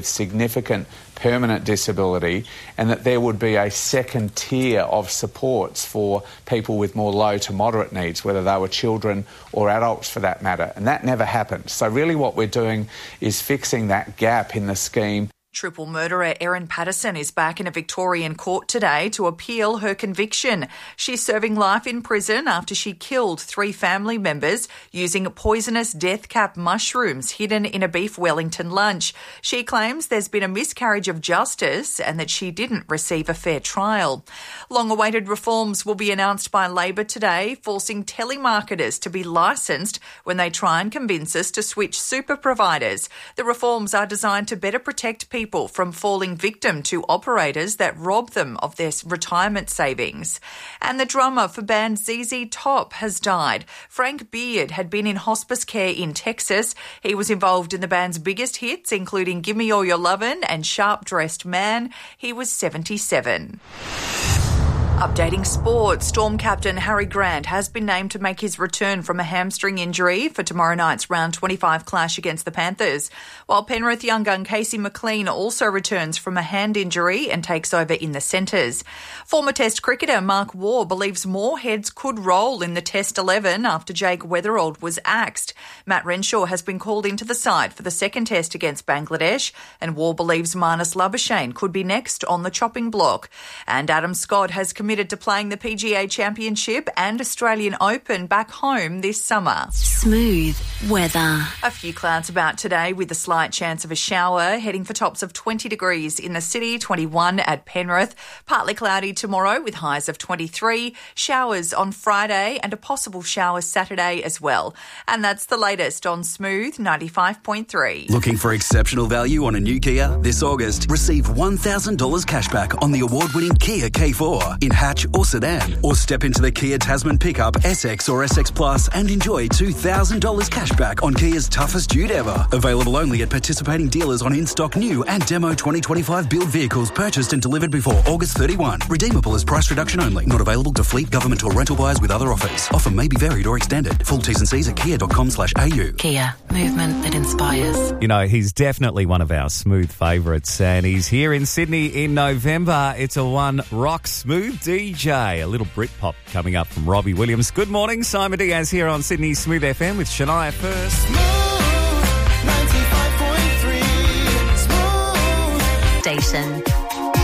significant permanent disability, and that there would be a second tier of supports for people with more low to moderate needs, whether they were children or adults for that matter. And that never happened. So really what we're doing is fixing that gap in the scheme. Triple murderer Erin Patterson is back in a Victorian court today to appeal her conviction. She's serving life in prison after she killed 3 family members using poisonous death cap mushrooms hidden in a beef Wellington lunch. She claims there's been a miscarriage of justice and that she didn't receive a fair trial. Long-awaited reforms will be announced by Labor today, forcing telemarketers to be licensed when they try and convince us to switch super providers. The reforms are designed to better protect people from falling victim to operators that rob them of their retirement savings. And the drummer for band ZZ Top has died. Frank Beard had been in hospice care in Texas. He was involved in the band's biggest hits, including Gimme All Your Lovin' and Sharp Dressed Man. He was 77. Updating sport, Storm captain Harry Grant has been named to make his return from a hamstring injury for tomorrow night's round 25 clash against the Panthers, while Penrith young gun Casey McLean also returns from a hand injury and takes over in the centres. Former Test cricketer Mark Waugh believes more heads could roll in the Test 11 after Jake Weatherald was axed. Matt Renshaw has been called into the side for the second Test against Bangladesh, and Waugh believes Marnus Labuschagne could be next on the chopping block. And Adam Scott has committed to playing the PGA Championship and Australian Open back home this summer. Smooth weather. A few clouds about today with a slight chance of a shower, heading for tops of 20 degrees in the city, 21 at Penrith. Partly cloudy tomorrow with highs of 23. Showers on Friday and a possible shower Saturday as well. And that's the latest on Smooth 95.3. Looking for exceptional value on a new Kia? This August, receive $1,000 cashback on the award-winning Kia K4 in hatch or sedan, or step into the Kia Tasman pickup SX or SX Plus and enjoy $2,000 cashback on Kia's toughest dude ever. Available only at participating dealers on in-stock new and demo 2025 build vehicles purchased and delivered before August 31. Redeemable as price reduction only. Not available to fleet, government or rental buyers with other offers. Offer may be varied or extended. Full T's and C's at kia.com/au. Kia, movement that inspires. You know, he's definitely one of our smooth favourites, and he's here in Sydney in November. It's a one rock smooth DJ. A little Britpop coming up from Robbie Williams. Good morning, Simon Diaz here on Sydney Smooth FM with Shania first. Smooth 95.3 Smooth Station.